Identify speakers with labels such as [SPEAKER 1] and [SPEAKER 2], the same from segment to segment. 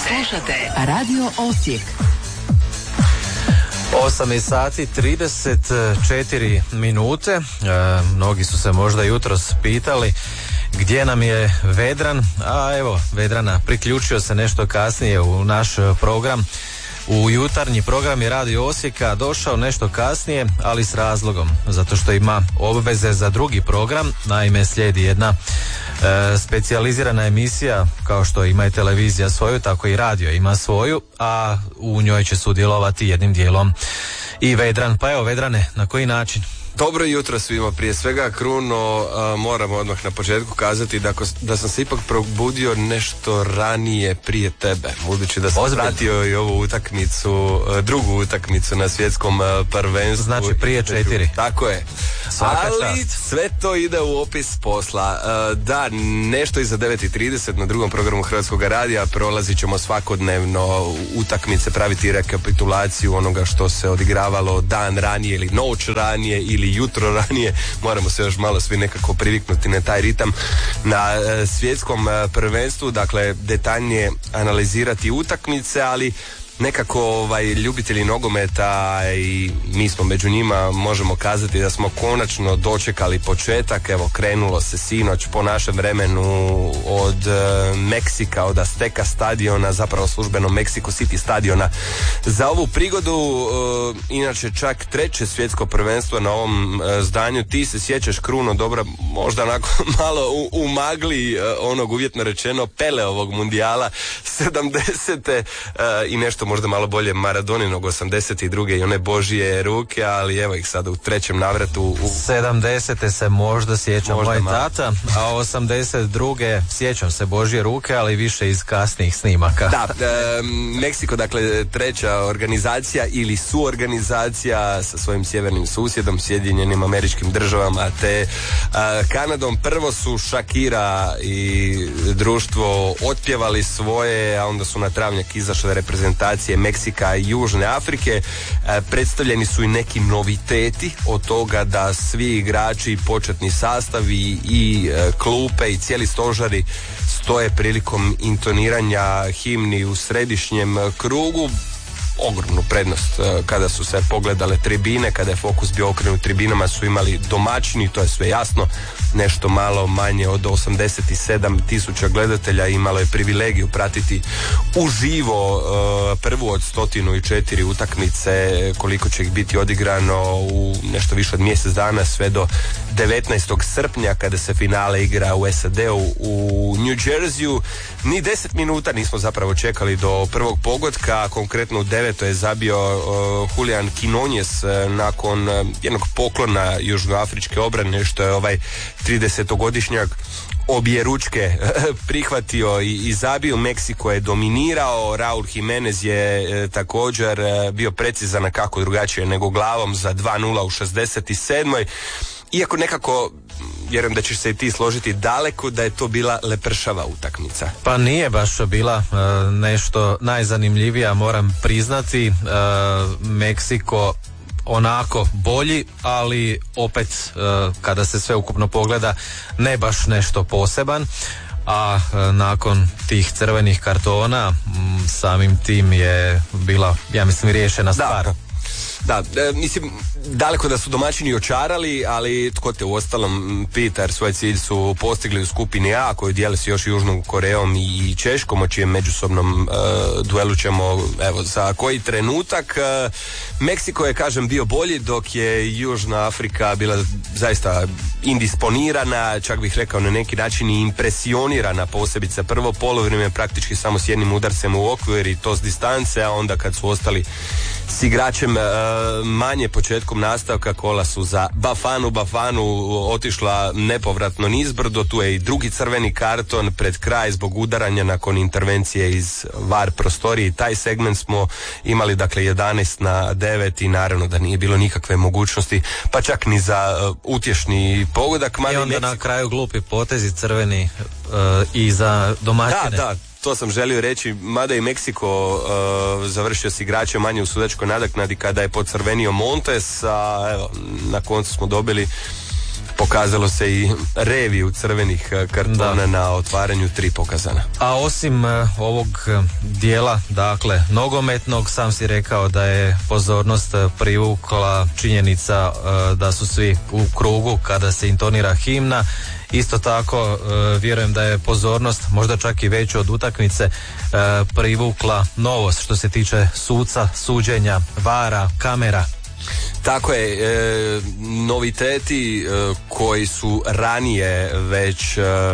[SPEAKER 1] Slušate Radio Osijek.
[SPEAKER 2] 8:34. Mnogi su se možda jutros pitali gdje nam je Vedran, a evo Vedrana priključio se nešto kasnije u naš program. U jutarnji program je Radio Osijeka došao nešto kasnije, ali s razlogom, zato što ima obveze za drugi program. Naime, slijedi jedna specijalizirana emisija, kao što ima i televizija svoju, tako i radio ima svoju, a u njoj će sudjelovati jednim dijelom i Vedran. Pa evo Vedrane, na koji način?
[SPEAKER 3] Dobro jutro svima. Prije svega, Kruno, moram odmah na početku kazati da sam se ipak probudio nešto ranije prije tebe, budući da sam pratio i ovu utakmicu, drugu utakmicu na svjetskom prvenstvu.
[SPEAKER 2] Znači prije 4.
[SPEAKER 3] Tako je. Ali sve to ide u opis posla. Da, nešto iza 9:30 na drugom programu Hrvatskog radija prolazit ćemo svakodnevno utakmice, praviti rekapitulaciju onoga što se odigravalo dan ranije ili noć ranije ili jutro ranije. Moramo se još malo svi nekako priviknuti na taj ritam na svjetskom prvenstvu, dakle detaljnije analizirati utakmice, ali nekako ljubitelji nogometa i mi smo među njima, možemo kazati da smo konačno dočekali početak. Evo, krenulo se sinoć po našem vremenu od Meksika, od Azteca stadiona, zapravo službeno Mexico City stadiona. Za ovu prigodu, inače čak 3. svjetsko prvenstvo na ovom zdanju. Ti se sjećaš, Kruno, dobro, možda onako malo u magli onog, uvjetno rečeno, Peleovog mundijala 70. I nešto možda malo bolje Maradoninog 82. i one Božije ruke, ali evo ih sada u 3. navratu.
[SPEAKER 2] 70. se možda sjeća moj tata, a 82. sjećam se Božje ruke, ali više iz kasnijih snimaka.
[SPEAKER 3] Da, Meksiko, dakle 3. organizacija ili suorganizacija sa svojim sjevernim susjedom, Sjedinjenim Američkim Državama te Kanadom. Prvo su Shakira i društvo otpjevali svoje, a onda su na travnjak izašle reprezentacije Meksika i Južne Afrike. Predstavljeni su i neki noviteti od toga da svi igrači, početni sastavi i klupe i cijeli stožari stoje prilikom intoniranja himni u središnjem krugu. Ogromnu prednost kada su se pogledale tribine, kada je fokus bio okrenut tribinama, su imali domaćini, to je sve jasno. Nešto malo manje od 87,000 gledatelja imalo je privilegiju pratiti uživo prvu od 104 utakmice, koliko će ih biti odigrano u nešto više od mjesec dana, sve do 19. srpnja kada se finale igra u SAD-u u New Jerseyu. Ni 10 minuta nismo zapravo čekali do prvog pogotka, konkretno u 9. je zabio Julian Quinones nakon jednog poklona južnoafričke obrane, što je 30-godišnjak obje ručke prihvatio i zabio. Meksiko je dominirao, Raul Jimenez je također bio precizan, kako drugačije nego glavom, za 2:0 u 67. Iako nekako, vjerujem da ćeš se i ti složiti, daleko da je to bila lepršava utakmica.
[SPEAKER 2] Pa nije baš bila nešto najzanimljivija, moram priznati. Meksiko onako bolji, ali opet kada se sve ukupno pogleda ne baš nešto poseban, a nakon tih crvenih kartona samim tim je bila, ja mislim, riješena stvar.
[SPEAKER 3] Da, mislim, daleko da su domaćini očarali, ali tko te uostalom pita, jer svoj cilj su postigli u skupini A, koju dijeli s još Južnom Korejom i Češkom, o čijem međusobnom duelu ćemo, evo, za koji trenutak. Meksiko je, kažem, bio bolji, dok je Južna Afrika bila zaista indisponirana, čak bih rekao na neki način i impresionirana, posebice prvo polovrijeme praktički samo s jednim udarcem u okvir i to s distance, a onda kad su ostali s igračem manje početkom nastavka, kola su za Bafanu otišla nepovratno nizbrdo. Tu je i drugi crveni karton pred kraj zbog udaranja nakon intervencije iz VAR prostorije. Taj segment smo imali, dakle, 11:9 i naravno da nije bilo nikakve mogućnosti, pa čak ni za utješni pogodak.
[SPEAKER 2] I onda na kraju glupi potezi crveni i za domaćine.
[SPEAKER 3] Da, to sam želio reći, mada i Meksiko završio s igračem manje u sudačkoj nadoknadi kada je pocrvenio Montes, a evo, na koncu smo dobili Pokazalo se i reviju crvenih kartona na otvaranju 3 pokazana.
[SPEAKER 2] A osim ovog dijela, dakle, nogometnog, sam si rekao da je pozornost privukla činjenica da su svi u krugu kada se intonira himna. Isto tako vjerujem da je pozornost možda čak i veću od utakmice privukla novost što se tiče suca, suđenja, vara, kamera.
[SPEAKER 3] Tako je, noviteti koji su ranije već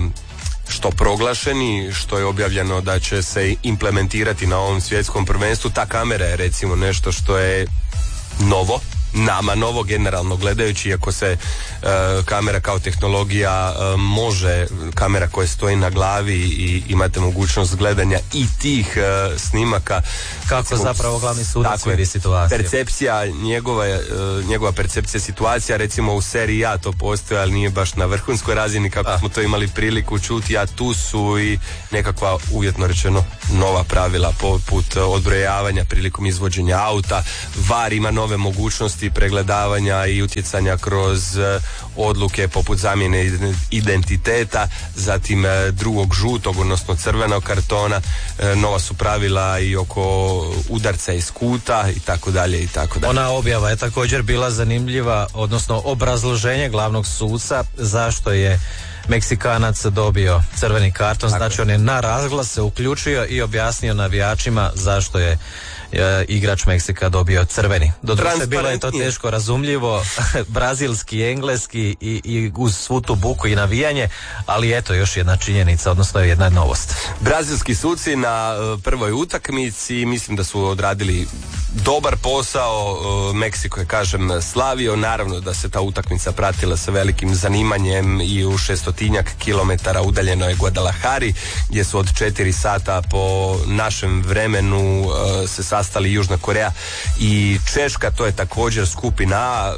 [SPEAKER 3] što proglašeni, što je objavljeno da će se implementirati na ovom svjetskom prvenstvu. Ta kamera je recimo nešto što je novo, nama novo generalno gledajući, iako se kamera kao tehnologija može, kamera koja stoji na glavi i imate mogućnost gledanja i tih snimaka.
[SPEAKER 2] Kako recimo, zapravo glavni sudac vidi situaciju.
[SPEAKER 3] Percepcija, njegova percepcija situacija, recimo u seriji A to postoji, ali nije baš na vrhunskoj razini kako smo to imali priliku čuti, a tu su i nekakva, uvjetno rečeno, nova pravila poput odbrojavanja prilikom izvođenja auta. VAR ima nove mogućnosti pregledavanja i utjecanja kroz odluke poput zamjene identiteta, zatim drugog žutog, odnosno crvenog kartona, nova su pravila i oko udarca iz kuta i tako dalje i tako dalje.
[SPEAKER 2] Ona objava je također bila zanimljiva, odnosno obrazloženje glavnog suca zašto je Meksikanac dobio crveni karton, znači on je na razglas se uključio i objasnio navijačima zašto je igrač Meksika dobio crveni. Doduše bilo je to teško razumljivo, brazilski, engleski i uz svu tu buku i navijanje, ali eto još jedna činjenica, odnosno jedna novost.
[SPEAKER 3] Brazilski suci na prvoj utakmici mislim da su odradili dobar posao. Meksiko je, kažem, slavio, naravno da se ta utakmica pratila sa velikim zanimanjem i u 600 kilometara udaljenoj Guadalajari, gdje su od 4 sata po našem vremenu se sastali Južna Koreja i Češka. To je također skupina A,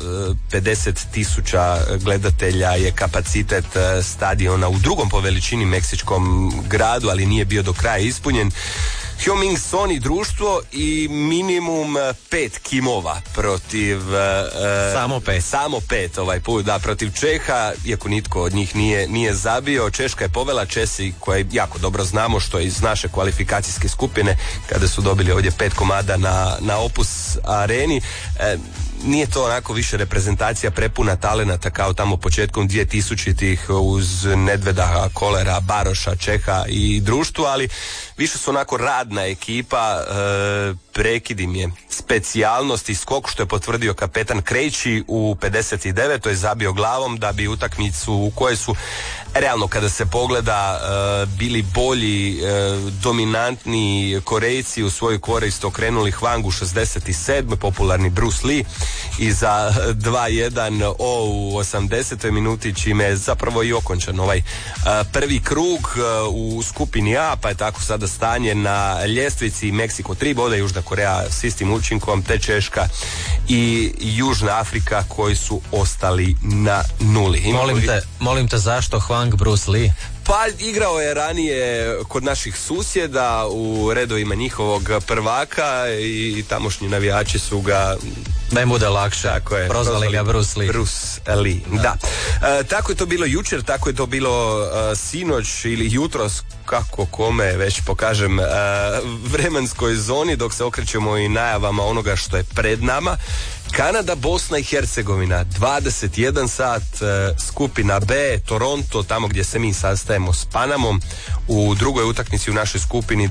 [SPEAKER 3] 50.000 gledatelja je kapacitet stadiona u drugom po veličini meksičkom gradu, ali nije bio do kraja ispunjen. Heung-min Son i društvo i minimum 5 kimova protiv samo pet ovaj put, da, protiv Čeha, iako nitko od njih nije zabio. Češka je povela, Česi koje jako dobro znamo što je iz naše kvalifikacijske skupine kada su dobili ovdje 5 komada na Opus areni. Nije to onako više reprezentacija prepuna talenata kao tamo početkom 2000-ih uz Nedveda, Kolera, Baroša, Čeha i društvo, ali više su onako radna ekipa. Prekid im je specijalnost i skok, što je potvrdio kapetan Krejči u 59. je zabio glavom da bi utakmicu u kojoj su realno kada se pogleda bili bolji, dominantni Korejci u svoju korist okrenuli Hwangu 67. popularni Bruce Lee i za 2-1 u 80. minuti, čime je zapravo i okončan ovaj prvi krug u skupini A, pa je tako sada stanje na ljestvici. Meksiko 3 boda, Južna Koreja s istim učinkom, te Češka i Južna Afrika koji su ostali na nuli.
[SPEAKER 2] Molim te zašto Hwang Bruce Lee?
[SPEAKER 3] Pa igrao je ranije kod naših susjeda u redovima njihovog prvaka i tamošnji navijači su ga,
[SPEAKER 2] da im bude lakše, prozvali ga Bruce Lee.
[SPEAKER 3] Bruce Lee, da. Tako je to bilo jučer, tako je to bilo sinoć ili jutros, kako kome već pokažem, vremenskoj zoni, dok se okrećemo i najavama onoga što je pred nama. Kanada, Bosna i Hercegovina, 21 sat, skupina B, Toronto, tamo gdje se mi sastajemo s Panamom, u drugoj utakmici u našoj skupini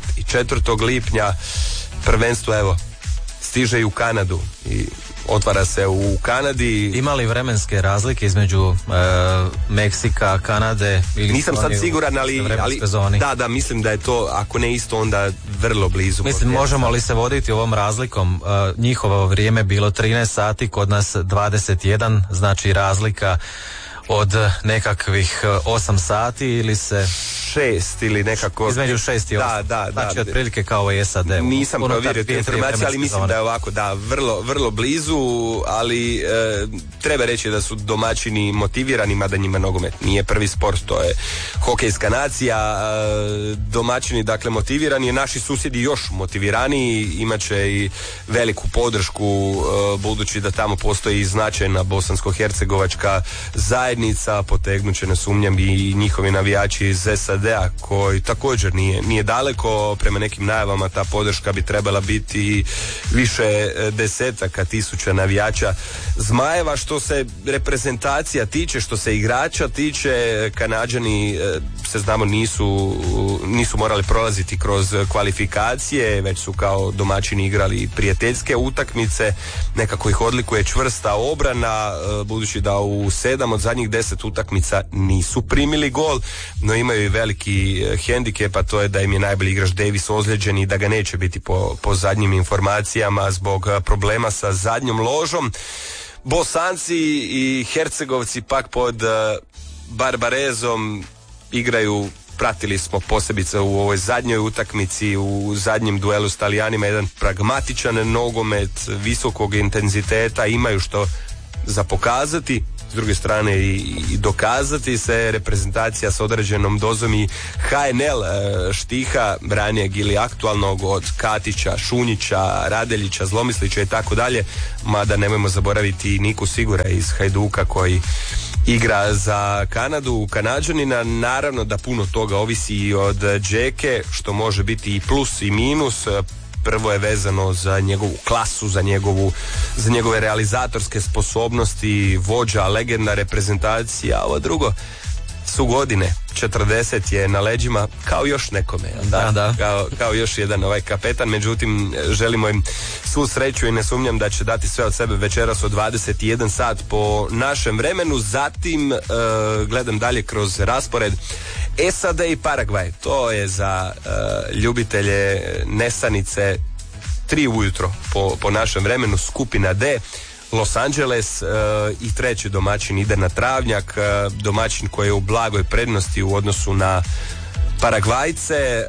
[SPEAKER 3] 24. lipnja, prvenstvo evo stiže i u Kanadu i otvara se u Kanadi.
[SPEAKER 2] Ima li vremenske razlike između Meksika, Kanade ili
[SPEAKER 3] nisam sad siguran, ali da, mislim da je to, ako ne isto, onda vrlo blizu.
[SPEAKER 2] Mislim, možemo li se voditi ovom razlikom? Njihovo vrijeme bilo 13 sati, kod nas 21, znači razlika od nekakvih 8 sati ili se
[SPEAKER 3] 6 ili nekako
[SPEAKER 2] između 6 i 8.
[SPEAKER 3] Da.
[SPEAKER 2] Znači otprilike kao i SAD.
[SPEAKER 3] Nisam provjerio te informacije, ali mislim da je ovako, da, vrlo blizu, ali treba reći da su domaćini motivirani, mada njima nogomet nije prvi sport, to je hokejska nacija. Domaćini dakle motivirani, naši susjedi još motiviraniji, imat će i veliku podršku, budući da tamo postoji značajna bosansko-hercegovačka zajednica, potegnuće ne sumnjam i njihovi navijači iz SAD-a koji također nije daleko. Prema nekim najavama ta podrška bi trebala biti više desetaka tisuća navijača Zmajeva. Što se reprezentacija tiče, što se igrača tiče, Kanađani se znamo nisu morali prolaziti kroz kvalifikacije, već su kao domaćini igrali prijateljske utakmice. Nekako ih odlikuje čvrsta obrana, budući da u 7 od zadnjih 10 utakmica nisu primili gol, no imaju i veliki hendikep, a to je da im je najbolji igrač Davis ozlijeđen i da ga neće biti po zadnjim informacijama zbog problema sa zadnjom ložom. Bosanci i Hercegovci pak pod Barbarezom igraju, pratili smo posebice u ovoj zadnjoj utakmici, u zadnjem duelu s Talijanima, jedan pragmatičan nogomet visokog intenziteta, imaju što za pokazati, s druge strane i dokazati se. Reprezentacija s određenom dozom i HNL štiha ranijeg ili aktualnog od Katića, Šunjića, Radeljića, Zlomislića i tako dalje, mada nemojmo zaboraviti Niku Sigura iz Hajduka koji igra za Kanadu, Kanađanina. Naravno da puno toga ovisi i od Džeke, što može biti i plus i minus. Prvo je vezano za njegovu klasu, za njegove realizatorske sposobnosti, vođa, legendna reprezentacija, a ovo drugo su godine, 40 je na leđima kao još nekome, da. Kao još jedan kapetan, međutim želimo im svu sreću i ne sumnjam da će dati sve od sebe večeras od 21 sat po našem vremenu. Zatim gledam dalje kroz raspored, SAD i Paragvaj, to je za ljubitelje nesanice 3 ujutro po našem vremenu, skupina D. Los Angeles i treći domaćin ide na travnjak, domaćin koji je u blagoj prednosti u odnosu na Paragvajce.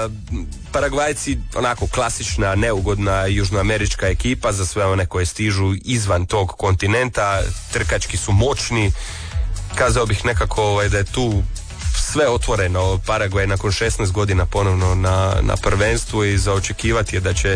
[SPEAKER 3] Paragvajci onako klasična, neugodna južnoamerička ekipa za sve one koje stižu izvan tog kontinenta, trkački su moćni, kazao bih nekako da je tu sve otvoreno. Paragvaj nakon 16 godina ponovno na prvenstvu i za očekivati je da će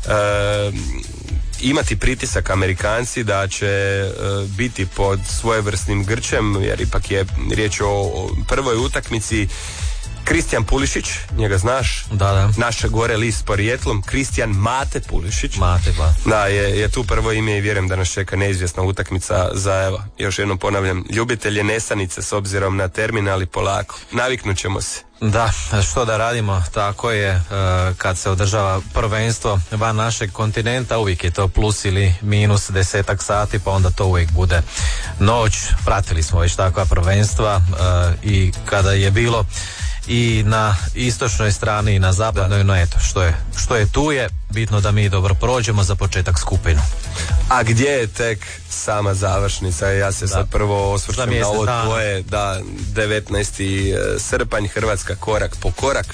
[SPEAKER 3] imati pritisak Amerikanci, da će biti pod svojevrsnim grčem, jer ipak je riječ o prvoj utakmici. Kristijan Pulišić, njega znaš?
[SPEAKER 2] Da.
[SPEAKER 3] Naše gore list porijetlom, Kristijan Mate Pulišić. Da, je tu prvo ime i vjerujem da nas čeka neizvjesna utakmica za, evo, još jednom ponavljam, ljubitelje nesanice s obzirom na termin, ali polako, naviknut ćemo se.
[SPEAKER 2] Da, što da radimo, tako je, kad se održava prvenstvo van našeg kontinenta, uvijek je to plus ili minus 10 sati, pa onda to uvijek bude noć. Pratili smo već takva prvenstva i kada je bilo i na istočnoj strani i na zapadnoj, no eto, što je tu je, bitno da mi dobro prođemo za početak skupinu.
[SPEAKER 3] A gdje je tek sama završnica? Ja se sad prvo osvrćem na ovo tvoje, 19. srpanj, Hrvatska korak po korak.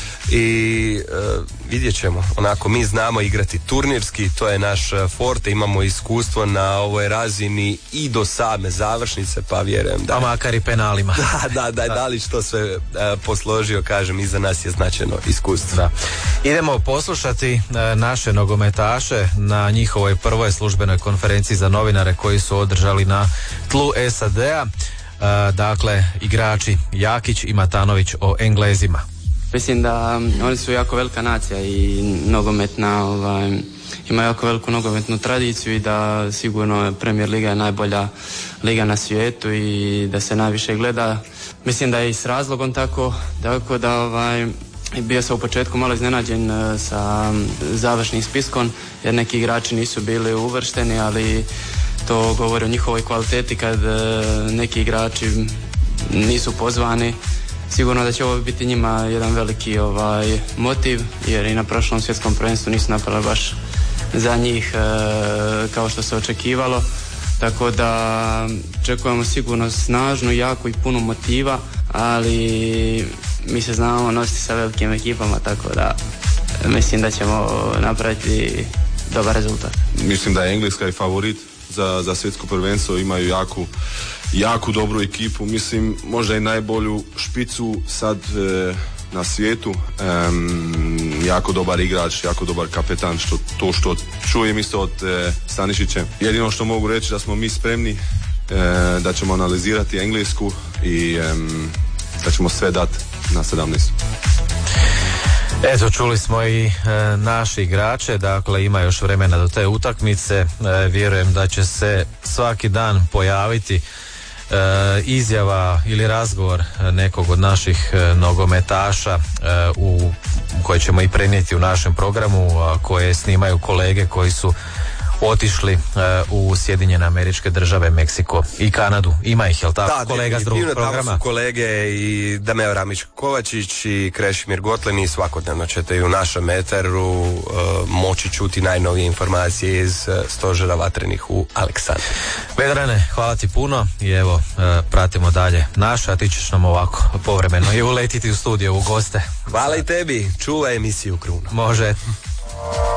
[SPEAKER 3] I vidjet ćemo, onako mi znamo igrati turnirski, to je naš forte, imamo iskustvo na ovoj razini i do same završnice, pa vjerujem da...
[SPEAKER 2] A makar i penalima.
[SPEAKER 3] Da li što sve posložio, kažem, iza nas je značajno iskustvo.
[SPEAKER 2] Da. Idemo poslušati naše nogometaše na njihovoj prvoj službenoj konferenciji za novinare koji su održali na tlu SAD-a. Dakle, igrači Jakić i Matanović o Englezima.
[SPEAKER 4] Mislim da oni su jako velika nacija i nogometna, ima jako veliku nogometnu tradiciju i da sigurno Premier Liga je najbolja liga na svijetu i da se najviše gleda. Mislim da je i s razlogom tako da bio sam u početku malo iznenađen sa završnim spiskom jer neki igrači nisu bili uvršteni, ali to govori o njihovoj kvaliteti kad neki igrači nisu pozvani. Sigurno da će ovo biti njima jedan veliki motiv, jer i na prošlom svjetskom prvenstvu nisu napravili baš za njih kao što se očekivalo, tako da očekujemo sigurno snažnu, jaku i punu motiva, ali mi se znamo nositi sa velikim ekipama, tako da mislim da ćemo napraviti dobar rezultat.
[SPEAKER 5] Mislim da je Engleska i favorit za svjetsko prvenstvo, imaju jako dobru ekipu, mislim možda i najbolju špicu sad na svijetu, jako dobar igrač, jako dobar kapetan, što čujem isto od Stanišića. Jedino što mogu reći da smo mi spremni, da ćemo analizirati Englesku i da ćemo sve dati na 17.
[SPEAKER 2] Eto, čuli smo i naši igrače, dakle ima još vremena do te utakmice, vjerujem da će se svaki dan pojaviti izjava ili razgovor nekog od naših nogometaša koje ćemo i prenijeti u našem programu, koje snimaju kolege koji su otišli u Sjedinjene Američke Države, Meksiko i Kanadu. Ima ih, jel tako?
[SPEAKER 3] Da,
[SPEAKER 2] kolega s drugog programa.
[SPEAKER 3] Tamo su kolege i Dameo Ramić-Kovačić i Krešimir Gotlin i svakodnevno ćete i u našem eteru moći čuti najnovije informacije iz stožera vatrenih u Aleksandru.
[SPEAKER 2] Vedrane, hvala ti puno i evo, pratimo dalje naše, a ti ćeš nam ovako povremeno i uletiti u studio u goste.
[SPEAKER 3] Hvala i tebi, čuvaj emisiju Kruna.
[SPEAKER 2] Može.